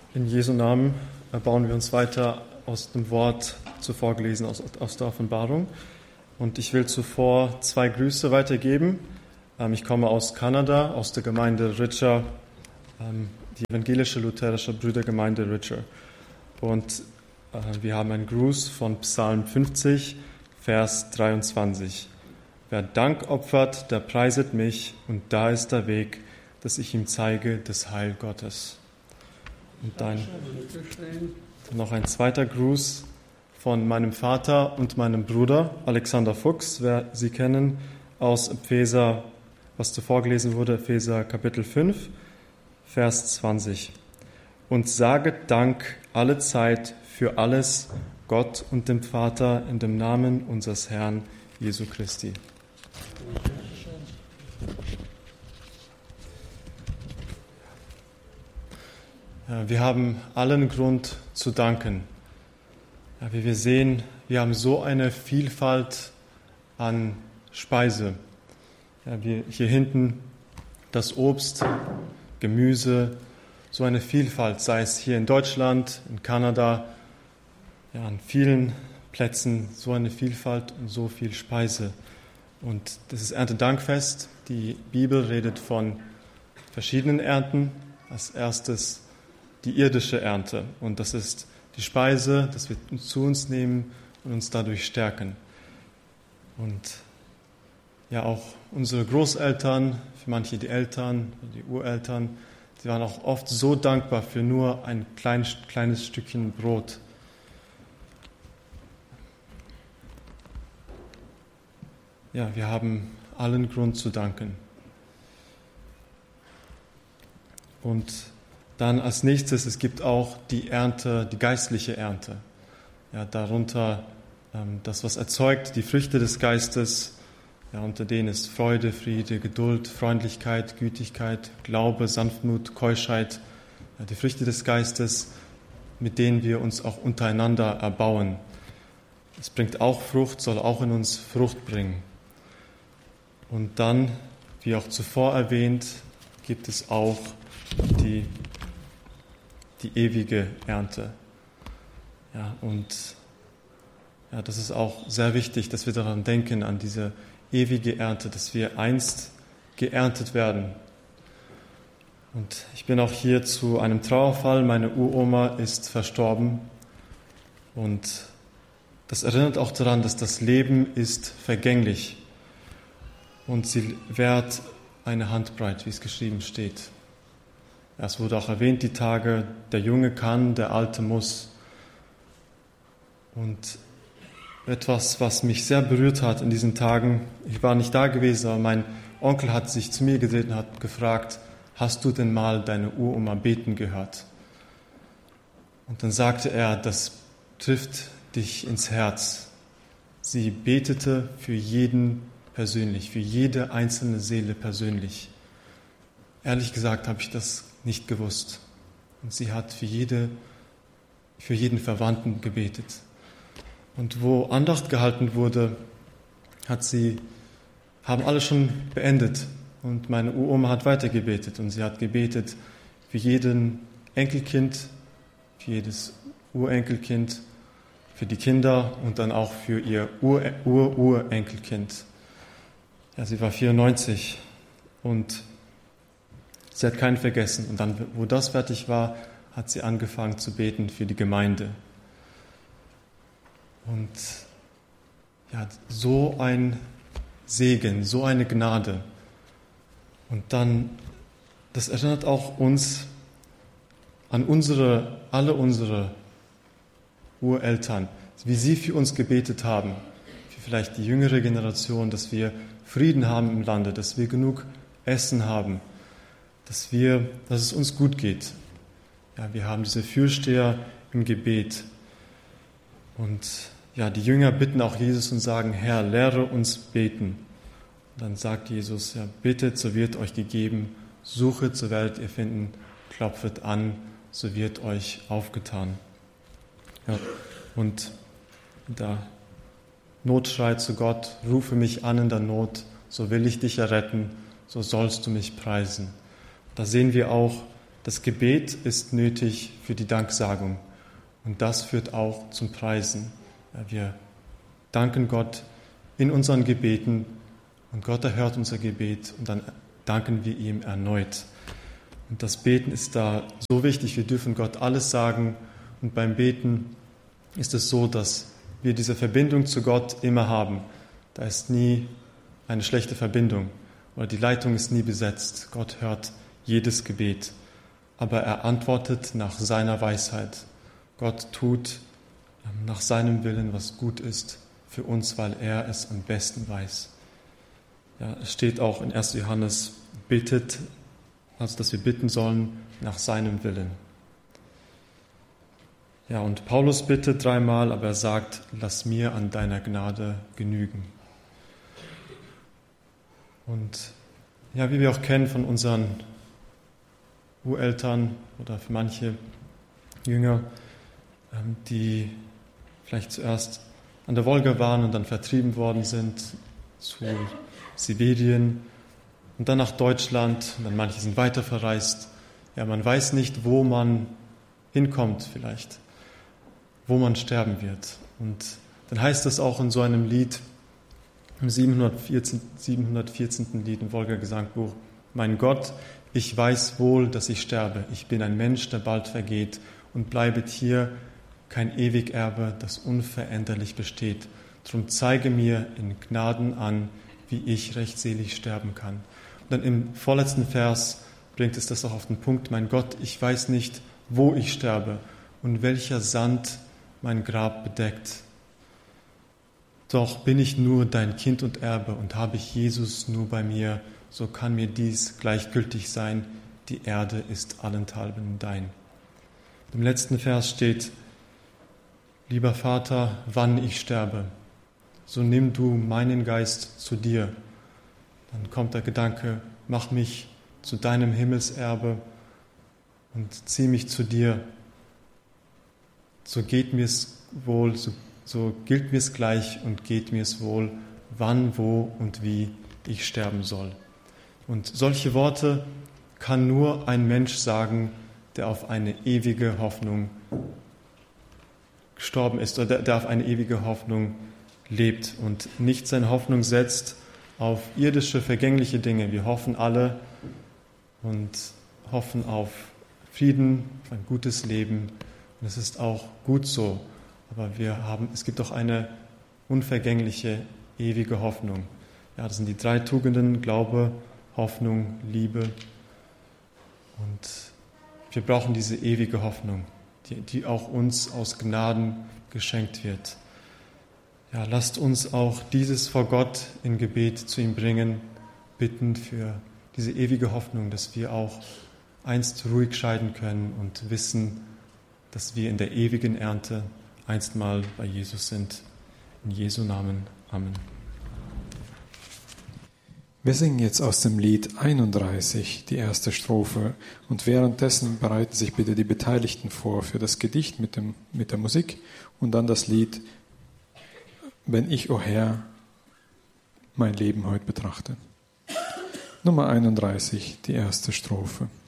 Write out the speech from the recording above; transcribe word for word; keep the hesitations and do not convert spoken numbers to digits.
In Jesu Namen bauen wir uns weiter aus dem Wort zuvor gelesen, aus, aus der Offenbarung. Und ich will zuvor zwei Grüße weitergeben. Ich komme aus Kanada, aus der Gemeinde Richer, die evangelische lutherische Brüdergemeinde Richer. Und wir haben einen Gruß von Psalm fünfzig, Vers dreiundzwanzig. Wer Dank opfert, der preiset mich, und da ist der Weg, dass ich ihm zeige, das Heil Gottes. Und dann noch ein zweiter Gruß von meinem Vater und meinem Bruder, Alexander Fuchs, wer Sie kennen, aus Epheser, was zuvor gelesen wurde, Epheser Kapitel fünf, Vers zwanzig. Und saget Dank alle Zeit für alles Gott und dem Vater in dem Namen unseres Herrn Jesu Christi. Ja, wir haben allen Grund zu danken. Ja, wie wir sehen, wir haben so eine Vielfalt an Speise. Ja, wir, hier hinten das Obst, Gemüse, so eine Vielfalt, sei es hier in Deutschland, in Kanada, ja, an vielen Plätzen, so eine Vielfalt und so viel Speise. Und das ist Erntedankfest. Die Bibel redet von verschiedenen Ernten. Als erstes die irdische Ernte. Und das ist die Speise, dass wir zu uns nehmen und uns dadurch stärken. Und ja, auch unsere Großeltern, für manche die Eltern, die Ureltern, die waren auch oft so dankbar für nur ein klein, kleines Stückchen Brot. Ja, wir haben allen Grund zu danken. Und dann als nächstes, es gibt auch die Ernte, die geistliche Ernte. Ja, darunter ähm, das, was erzeugt, die Früchte des Geistes, ja, unter denen ist Freude, Friede, Geduld, Freundlichkeit, Gütigkeit, Glaube, Sanftmut, Keuschheit, ja, die Früchte des Geistes, mit denen wir uns auch untereinander erbauen. Es bringt auch Frucht, soll auch in uns Frucht bringen. Und dann, wie auch zuvor erwähnt, gibt es auch die, die ewige Ernte. Ja, und ja, das ist auch sehr wichtig, dass wir daran denken, an diese ewige Ernte, dass wir einst geerntet werden. Und ich bin auch hier zu einem Trauerfall. Meine Uroma ist verstorben. Und das erinnert auch daran, dass das Leben ist vergänglich. Und sie währt eine Handbreit, wie es geschrieben steht. Es wurde auch erwähnt, die Tage, der Junge kann, der Alte muss. Und etwas, was mich sehr berührt hat in diesen Tagen, ich war nicht da gewesen, aber mein Onkel hat sich zu mir gedreht und hat gefragt, hast du denn mal deine Uroma beten gehört? Und dann sagte er, das trifft dich ins Herz. Sie betete für jeden persönlich, für jede einzelne Seele persönlich. Ehrlich gesagt habe ich das nicht gewusst. Und sie hat für, jede, für jeden Verwandten gebetet. Und wo Andacht gehalten wurde, hat sie, haben alle schon beendet. Und meine Uroma hat weitergebetet. Und sie hat gebetet für jeden Enkelkind, für jedes Urenkelkind, für die Kinder und dann auch für ihr Ur-Ur-Urenkelkind. Ja, sie war vierundneunzig und sie hat keinen vergessen. Und dann, wo das fertig war, hat sie angefangen zu beten für die Gemeinde. Und ja, so ein Segen, so eine Gnade. Und dann, das erinnert auch uns an unsere, alle unsere Ureltern, wie sie für uns gebetet haben, für vielleicht die jüngere Generation, dass wir Frieden haben im Lande, dass wir genug Essen haben, dass wir, dass es uns gut geht. Ja, wir haben diese Fürsteher im Gebet. Und ja, die Jünger bitten auch Jesus und sagen, Herr, lehre uns beten. Und dann sagt Jesus, ja, bittet, so wird euch gegeben, suchet, so werdet ihr finden, klopfet an, so wird euch aufgetan. Ja, und da Not schreit zu Gott, rufe mich an in der Not, so will ich dich erretten, so sollst du mich preisen. Da sehen wir auch, Das Gebet ist nötig für die Danksagung und das führt auch zum Preisen. Wir danken Gott in unseren Gebeten und Gott erhört unser Gebet und dann danken wir ihm erneut. Und das Beten ist da so wichtig, wir dürfen Gott alles sagen und beim Beten ist es so, dass wir diese Verbindung zu Gott immer haben. Da ist nie eine schlechte Verbindung oder die Leitung ist nie besetzt. Gott hört jedes Gebet, aber er antwortet nach seiner Weisheit. Gott tut nach seinem Willen, was gut ist für uns, weil er es am besten weiß. Ja, es steht auch in erster Johannes, bittet, also dass wir bitten sollen nach seinem Willen. Ja, und Paulus bittet dreimal, aber er sagt, lass mir an deiner Gnade genügen. Und ja, wie wir auch kennen von unseren Ureltern oder für manche Jünger, die vielleicht zuerst an der Wolga waren und dann vertrieben worden sind zu Sibirien und dann nach Deutschland und dann manche sind weiter verreist. Ja, man weiß nicht, wo man hinkommt vielleicht, wo man sterben wird. Und dann heißt es auch in so einem Lied, im siebenhundertvierzehnten Lied im Wolga-Gesangbuch, mein Gott, ich weiß wohl, dass ich sterbe. Ich bin ein Mensch, der bald vergeht und bleibet hier kein Ewigerbe, das unveränderlich besteht. Drum zeige mir in Gnaden an, wie ich rechtselig sterben kann. Und dann im vorletzten Vers bringt es das auch auf den Punkt, mein Gott, ich weiß nicht, wo ich sterbe und welcher Sand mein Grab bedeckt. Doch bin ich nur dein Kind und Erbe und habe ich Jesus nur bei mir, so kann mir dies gleichgültig sein, die Erde ist allenthalben dein. Im letzten Vers steht, lieber Vater, wann ich sterbe, so nimm du meinen Geist zu dir. Dann kommt der Gedanke, mach mich zu deinem Himmelserbe und zieh mich zu dir. So geht mir's wohl, so, so gilt mir's gleich und geht mir's wohl, wann, wo und wie ich sterben soll. Und solche Worte kann nur ein Mensch sagen, der auf eine ewige Hoffnung gestorben ist oder der auf eine ewige Hoffnung lebt und nicht seine Hoffnung setzt auf irdische, vergängliche Dinge. Wir hoffen alle und hoffen auf Frieden, auf ein gutes Leben. Und es ist auch gut so. Aber wir haben, es gibt auch eine unvergängliche, ewige Hoffnung. Ja, das sind die drei Tugenden, Glaube, Hoffnung, Liebe. Und wir brauchen diese ewige Hoffnung, die, die auch uns aus Gnaden geschenkt wird. Ja, lasst uns auch dieses vor Gott in Gebet zu ihm bringen, bitten für diese ewige Hoffnung, dass wir auch einst ruhig scheiden können und wissen, dass wir in der ewigen Ernte einstmal bei Jesus sind. In Jesu Namen. Amen. Wir singen jetzt aus dem Lied einunddreißig die erste Strophe und währenddessen bereiten sich bitte die Beteiligten vor für das Gedicht mit, dem, mit der Musik und dann das Lied Wenn ich, o Herr, mein Leben heute betrachte. Nummer einunddreißig, die erste Strophe.